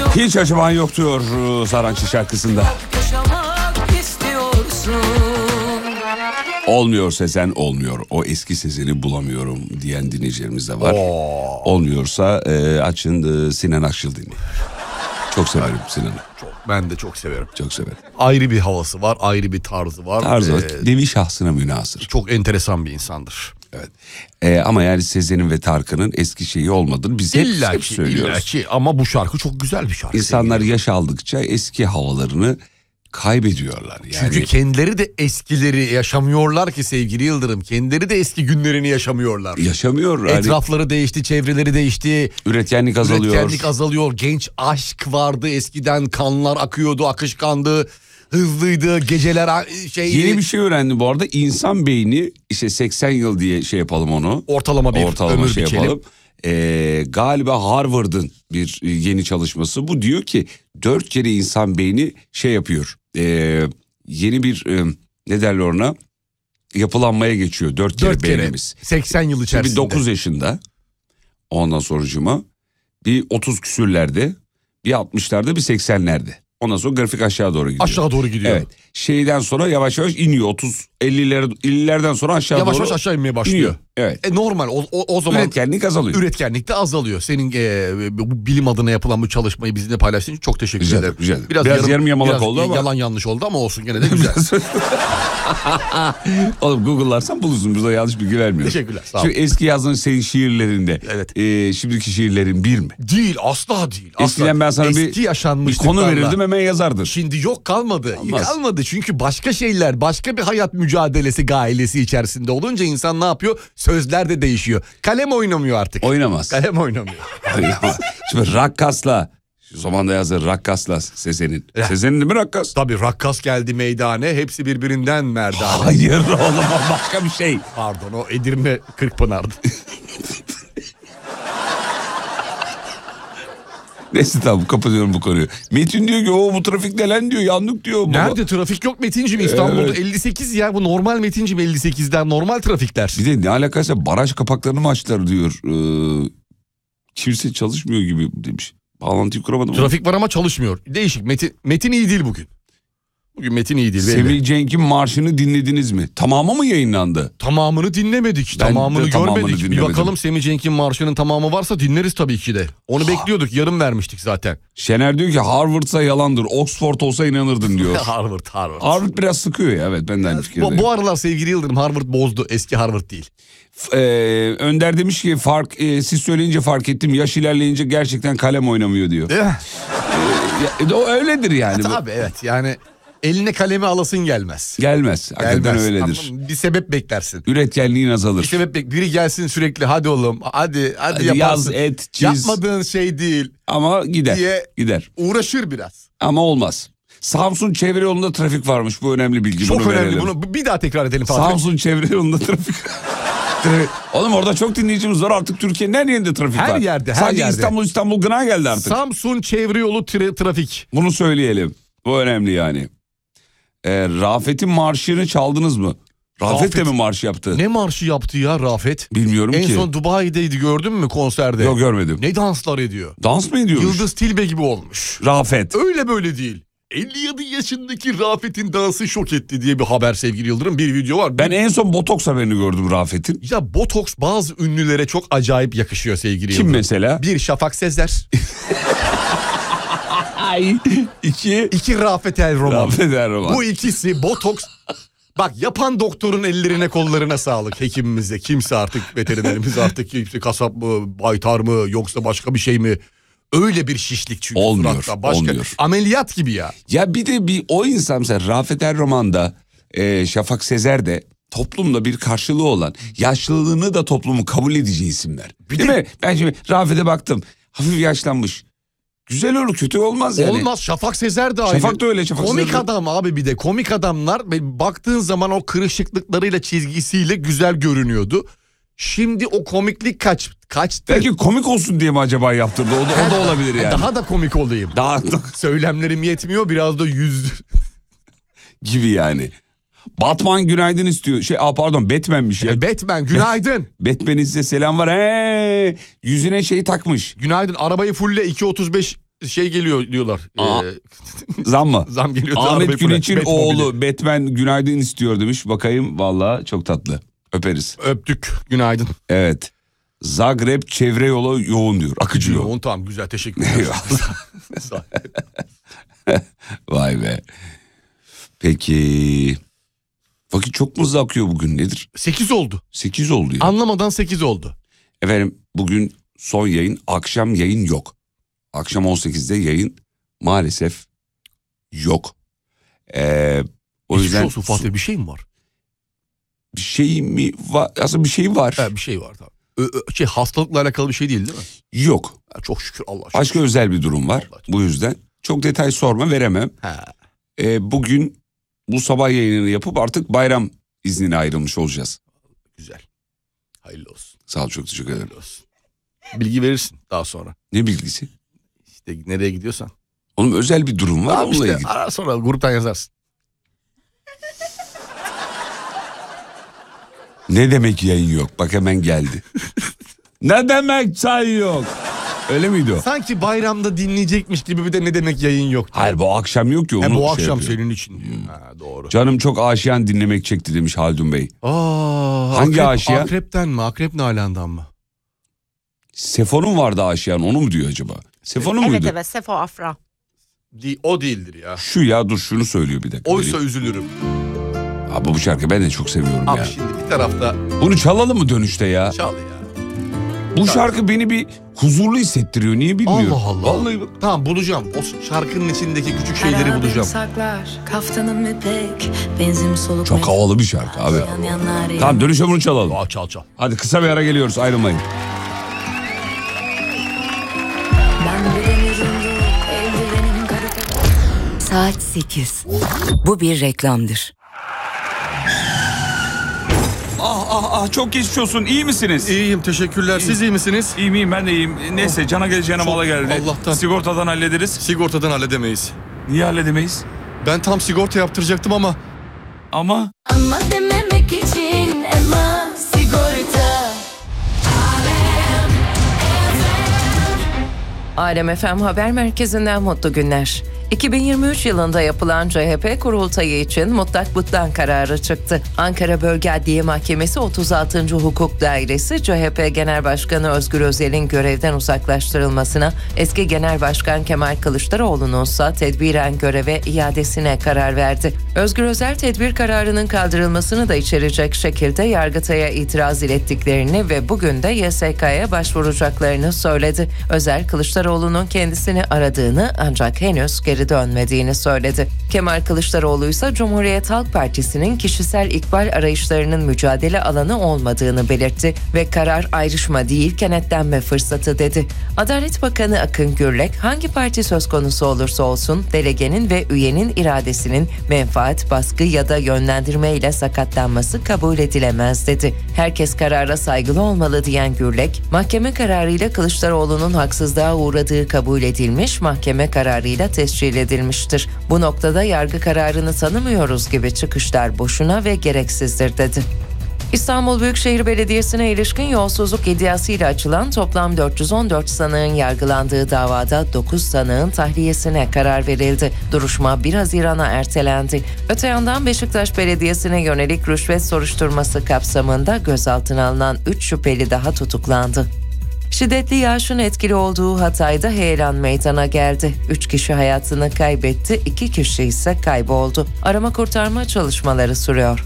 Hiç acıman yok diyor Sarançı şarkısında. Olmuyor Sezen, olmuyor. O eski Sezen'i bulamıyorum diyen dinleyicilerimiz de var. Olmuyorsa açın Sinan Akçıl dinleyin. Çok severim Sinan'ı. Ben de çok severim. Çok severim. Ayrı bir havası var, ayrı bir tarzı var. Tarzı var. Nevi şahsına münhasır. Çok enteresan bir insandır. Evet. Ama yani Sezen'in ve Tarkan'ın eski şeyi olmadığını biz hep söylüyoruz. İllaki ama bu şarkı çok güzel bir şarkı. İnsanlar yaş aldıkça eski havalarını kaybediyorlar. Yani... Çünkü kendileri de eskileri yaşamıyorlar ki sevgili Yıldırım. Kendileri de eski günlerini yaşamıyorlar. Yaşamıyor. Etrafları değişti, çevreleri değişti. Üretkenlik azalıyor. Genç aşk vardı eskiden, kanlar akıyordu, akışkandı. Hızlıydı, geceler Yeni bir şey öğrendim bu arada. İnsan beyni işte 80 yıl diye şey yapalım onu. Ortalama ömür şey yapalım. Galiba Harvard'ın bir yeni çalışması. Bu diyor ki 4 kere insan beyni şey yapıyor. Yeni bir ne derler ona? Yapılanmaya geçiyor 4 kere beynimiz. 80 yıl içerisinde. Bir 9 yaşında. Ondan sonucuma bir 30 küsürlerde, bir 60'larda, bir 80'lerde. Ondan sonra grafik aşağı doğru gidiyor. Aşağı doğru gidiyor. Evet. Şeyden sonra yavaş yavaş iniyor. 50'lerden sonra aşağı yavaş doğru. Yavaş aşağı inmeye başlıyor. İniyor. Evet. Normal o zaman. Üretkenlik azalıyor. Üretkenlik de azalıyor. Senin bu bilim adına yapılan bu çalışmayı bizimle paylaştığın için çok teşekkür ederim. Güzel. Biraz yarım yamalak oldu ama. Yalan yanlış oldu ama olsun gene de güzel. Oğlum Google'larsan bulursun. Burada yanlış bilgi vermiyorum. Teşekkürler. Sağ ol. Şimdi eski yazdığın senin şiirlerinde. Evet. Şimdiki şiirlerin bir mi? Değil, asla değil. Eskiden ben sana bir konu verirdim, hemen yazardın. Şimdi yok, kalmadı. Olmaz. Kalmadı çünkü başka şeyler, başka bir hayat mücadelesi gailesi içerisinde olunca insan ne yapıyor? Sözler de değişiyor. Kalem oynamıyor artık. Oynamaz. Kalem oynamıyor. Şimdi Rakkas'la, şu zamanda yazır Rakkas'la Sezen'in. Sezen'in değil mi Rakkas? Tabii Rakkas geldi meydane, hepsi birbirinden merdane. Hayır oğlum, o başka bir şey. Pardon, o Edirne Kırkpınar'dı. Neyse tamam, kapatıyorum bu konuyu. Metin diyor ki bu trafikte lan diyor, yandık diyor. Baba. Nerede trafik yok Metinciğim, İstanbul'da 58 ya, bu normal Metinciğim, 58'den normal trafikler. Bir de ne alakaysa baraj kapaklarını mı açtılar diyor. Kimse çalışmıyor gibi demiş. Bağlantıyı kuramadım. Trafik var ama çalışmıyor. Değişik. Metin iyi değil bugün. Bugün Metin iyi değil. Semih Cenk'in marşını dinlediniz mi? Tamamı mı yayınlandı? Tamamını dinlemedik. Tamamını görmedik. Bir bakalım, Semih Cenk'in marşının tamamı varsa dinleriz tabii ki de. Onu bekliyorduk. Yarım vermiştik zaten. Şener diyor ki Harvard'sa yalandır. Oxford olsa inanırdın diyor. Harvard biraz sıkıyor ya. Evet, ben de aynı fikirdeyim. Bu aralar sevgili Yıldırım Harvard bozdu. Eski Harvard değil. Önder demiş ki siz söyleyince fark ettim. Yaş ilerleyince gerçekten kalem oynamıyor diyor. O öyledir yani. Tabii evet, yani eline kalemi alasın gelmez. Gelmez. Hakikaten öyledir. Bir sebep beklersin. Üretkenliğin azalır. Bir sebep biri gelsin sürekli, hadi oğlum hadi yaparsın. Yaz, et, çiz. Yapmadığın şey değil. Ama gider. Uğraşır biraz. Ama olmaz. Samsun çevre yolunda trafik varmış. Bu önemli bilgi. Çok önemli. Bunu bir daha tekrar edelim Fatih. Samsun çevre yolunda trafik. Oğlum orada çok dinleyicimiz var, artık Türkiye'nin her yerinde trafik var. Her yerde. Sadece İstanbul gına geldi artık. Samsun çevre yolu trafik. Bunu söyleyelim. Bu önemli yani. Rafet'in marşını çaldınız mı? Rafet de mi marş yaptı? Ne marşı yaptı ya Rafet? Bilmiyorum ki. En son Dubai'deydi, gördün mü konserde? Yok, görmedim. Ne danslar ediyor? Dans mı ediyormuş? Yıldız Tilbe gibi olmuş. Rafet. Öyle böyle değil. 57 yaşındaki Rafet'in dansı şok etti diye bir haber sevgili Yıldırım. Bir video var. Ben en son botoks haberini gördüm Rafet'in. Ya botoks bazı ünlülere çok acayip yakışıyor sevgili Yıldırım. Kim mesela? Bir Şafak Sezer. İki Rafet El Roman. Bu ikisi botoks. Bak, yapan doktorun ellerine kollarına sağlık, hekimimize. Kimse artık, veterinerimiz artık, kimse kasap mı, baytar mı, yoksa başka bir şey mi? Öyle bir şişlik çünkü olmuyor, suratta. olmuyor. Ameliyat gibi ya. Ya bir de o insan mesela Rafet El Roman'da, Şafak Sezer'de toplumda bir karşılığı olan, yaşlılığını da toplumun kabul edeceği isimler. Değil mi? Ben şimdi Rafet'e baktım. Hafif yaşlanmış. Güzel olur, kötü olmaz yani. Olmaz. Şafak Sezer de aynı. Şafak da öyle. Komik adam abi, bir de komik adamlar. Baktığın zaman o kırışıklıklarıyla, çizgisiyle güzel görünüyordu. Şimdi o komiklik kaçtı. Belki komik olsun diye mi acaba yaptırdı? O da olabilir yani. Daha da komik olayım. Daha söylemlerim yetmiyor, biraz da gibi yani. Batman günaydın istiyor. Batman'miş ya. Batman günaydın. Batman'in size selam var. Yüzüne takmış. Günaydın, arabayı fulle 2.35 şey geliyor diyorlar. Zam mı? Zam geliyor. Ahmet Güneş'in oğlu Batman günaydın istiyor demiş. Bakayım, vallahi çok tatlı. Öperiz. Öptük, günaydın. Evet. Zagreb çevre yolu yoğun diyor. Akıcı yoğun. Tamam, güzel, teşekkür ederim. Vay be. Peki. Vakit çok mu hızlı akıyor bugün, nedir? 8 oldu. 8 oldu ya. Anlamadan 8 oldu. Efendim bugün son yayın, akşam yayın yok. Akşam 18'de yayın maalesef yok. O yüzden olsun Fatih, bir şey mi var? Bir şey mi var? Aslında bir şey var. Bir şey var tabii. Hastalıkla alakalı bir şey değil mi? Yok. Çok şükür, Allah aşkına. Başka özel bir durum var. Bu yüzden çok detay sorma, veremem. Bugün bu sabah yayınını yapıp artık bayram iznine ayrılmış olacağız. Güzel. Hayırlı olsun. Sağ ol, çok teşekkür ederim. Bilgi verirsin daha sonra. Ne bilgisi? İşte nereye gidiyorsan. Oğlum özel bir durum var. Tamam işte, ara sonra gruptan yazarsın. Ne demek yayın yok? Bak hemen geldi. Ne demek çay yok? Öyle miydi o? Sanki bayramda dinleyecekmiş gibi bir de ne demek yayın yok. Hayır, bu akşam yok ki. Onu bu akşam yapıyor. Senin için diyor. Doğru. Canım çok aşiyan dinlemek çekti demiş Haldun Bey. Hangi aşiyan? Akrepten mi? Akrep Nalan'dan mı? Sefo'nun vardı aşiyan, onu mu diyor acaba? Sefo'nun muydu? Evet, Sefo Afra. O değildir ya. Şu ya, dur şunu söylüyor bir dakika. Oysa üzülürüm. Abi bu şarkı ben de çok seviyorum ya. Abi şimdi bir tarafta. Bunu çalalım mı dönüşte ya? Çal ya. Bu şarkı beni bir huzurlu hissettiriyor. Niye bilmiyorum. Allah Allah. Vallahi bak. Tamam, bulacağım. O şarkının içindeki küçük şeyleri bulacağım. Çok havalı bir şarkı abi. Tamam, dönüşte bunu çalalım. Çal. Hadi kısa bir ara geliyoruz, ayrılmayın. Saat 8. Bu bir reklamdır. Çok geçmiş olsun. İyi misiniz? İyiyim, teşekkürler. Siz iyi misiniz? İyiyim, ben de iyiyim. Neyse, cana geleceğine mala geldi. Allah'tan. Sigortadan hallederiz. Sigortadan halledemeyiz. Niye halledemeyiz? Ben tam sigorta yaptıracaktım ama. Ama dememek için ama sigorta. Alem FM Haber Merkezi'nden mutlu günler. 2023 yılında yapılan CHP kurultayı için mutlak butlan kararı çıktı. Ankara Bölge Adliye Mahkemesi 36. Hukuk Dairesi CHP Genel Başkanı Özgür Özel'in görevden uzaklaştırılmasına, eski Genel Başkan Kemal Kılıçdaroğlu'nun ise tedbiren göreve iadesine karar verdi. Özgür Özel tedbir kararının kaldırılmasını da içerecek şekilde Yargıtay'a itiraz ilettiklerini ve bugün de YSK'ya başvuracaklarını söyledi. Özel, Kılıçdaroğlu'nun kendisini aradığını ancak henüz geri dönmediğini söyledi. Kemal Kılıçdaroğlu ise Cumhuriyet Halk Partisi'nin kişisel ikbal arayışlarının mücadele alanı olmadığını belirtti ve karar ayrışma değil kenetlenme fırsatı dedi. Adalet Bakanı Akın Gürlek, hangi parti söz konusu olursa olsun delegenin ve üyenin iradesinin menfaat, baskı ya da yönlendirme ile sakatlanması kabul edilemez dedi. Herkes karara saygılı olmalı diyen Gürlek, mahkeme kararıyla Kılıçdaroğlu'nun haksızlığa uğradığı kabul edilmiş, mahkeme kararıyla tescil edilmiştir. Bu noktada yargı kararını tanımıyoruz gibi çıkışlar boşuna ve gereksizdir dedi. İstanbul Büyükşehir Belediyesi'ne ilişkin yolsuzluk iddiasıyla açılan toplam 414 sanığın yargılandığı davada 9 sanığın tahliyesine karar verildi. Duruşma 1 Haziran'a ertelendi. Öte yandan Beşiktaş Belediyesi'ne yönelik rüşvet soruşturması kapsamında gözaltına alınan 3 şüpheli daha tutuklandı. Şiddetli yağışın etkili olduğu Hatay'da heyelan meydana geldi. 3 kişi hayatını kaybetti, 2 kişi ise kayboldu. Arama kurtarma çalışmaları sürüyor.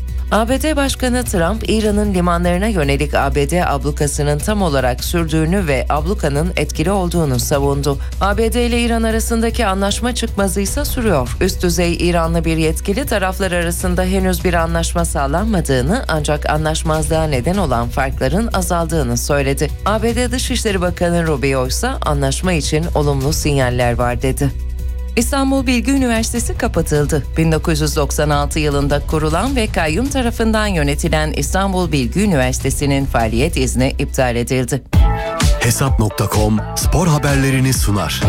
ABD Başkanı Trump, İran'ın limanlarına yönelik ABD ablukasının tam olarak sürdüğünü ve ablukanın etkili olduğunu savundu. ABD ile İran arasındaki anlaşma çıkmazı ise sürüyor. Üst düzey İranlı bir yetkili taraflar arasında henüz bir anlaşma sağlanmadığını ancak anlaşmazlığa neden olan farkların azaldığını söyledi. ABD Dışişleri Bakanı Rubio ise anlaşma için olumlu sinyaller var dedi. İstanbul Bilgi Üniversitesi kapatıldı. 1996 yılında kurulan ve kayyum tarafından yönetilen İstanbul Bilgi Üniversitesi'nin faaliyet izni iptal edildi. Hesap.com spor haberlerini sunar.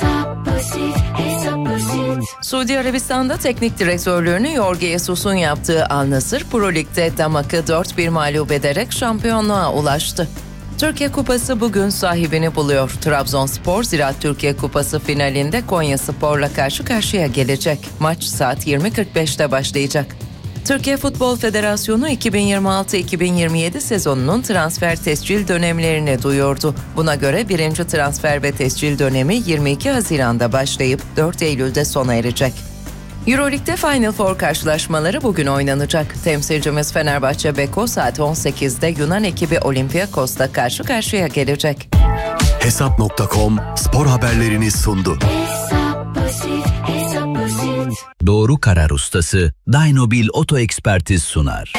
Suudi Arabistan'da teknik direktörlüğünü Jorge Jesus'un yaptığı Al Nassr, Pro Lig'de Damak'ı 4-1 mağlup ederek şampiyonluğa ulaştı. Türkiye Kupası bugün sahibini buluyor. Trabzonspor Ziraat Türkiye Kupası finalinde Konyaspor'la karşı karşıya gelecek. Maç saat 20.45'te başlayacak. Türkiye Futbol Federasyonu 2026-2027 sezonunun transfer tescil dönemlerini duyurdu. Buna göre birinci transfer ve tescil dönemi 22 Haziran'da başlayıp 4 Eylül'de sona erecek. Euroleague'de Final Four karşılaşmaları bugün oynanacak. Temsilcimiz Fenerbahçe Beko saat 18'de Yunan ekibi Olympiakos'la karşı karşıya gelecek. Hesap.com spor haberlerini sundu. Doğru karar ustası Dynobil Oto Ekspertiz sunar.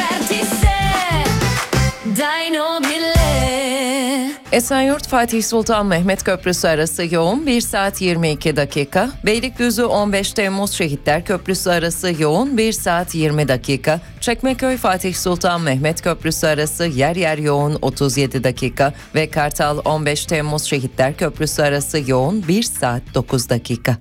Esenyurt Fatih Sultan Mehmet Köprüsü arası yoğun 1 saat 22 dakika. Beylikdüzü 15 Temmuz Şehitler Köprüsü arası yoğun 1 saat 20 dakika. Çekmeköy Fatih Sultan Mehmet Köprüsü arası yer yer yoğun 37 dakika. Ve Kartal 15 Temmuz Şehitler Köprüsü arası yoğun 1 saat 9 dakika.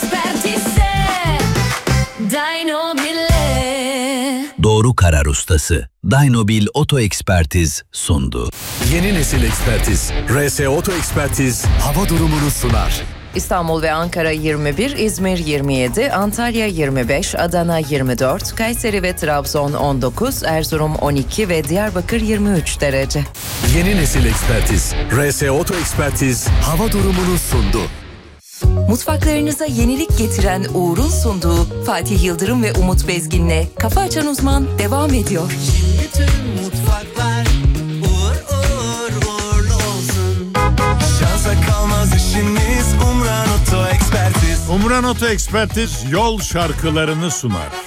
Doğru karar ustası Dynobil Oto Ekspertiz sundu. Yeni nesil ekspertiz. RS Oto Ekspertiz hava durumunu sunar. İstanbul ve Ankara 21, İzmir 27, Antalya 25, Adana 24, Kayseri ve Trabzon 19, Erzurum 12 ve Diyarbakır 23 derece. Yeni nesil ekspertiz. RS Oto Ekspertiz hava durumunu sundu. Mutfaklarınıza yenilik getiren Uğur'un sunduğu Fatih Yıldırım ve Umut Bezgin'le Kafa Açan Uzman devam ediyor. Bütün mutfaklar uğurlu olsun. Şansa kalmaz işiniz Umran Oto Ekspertiz. Umran Oto Ekspertiz yol şarkılarını sunar.